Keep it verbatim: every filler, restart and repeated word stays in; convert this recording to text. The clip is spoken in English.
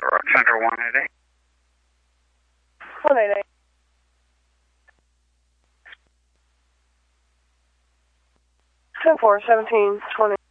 Center one eight eight. one eight eight. ten four, seventeen, twenty.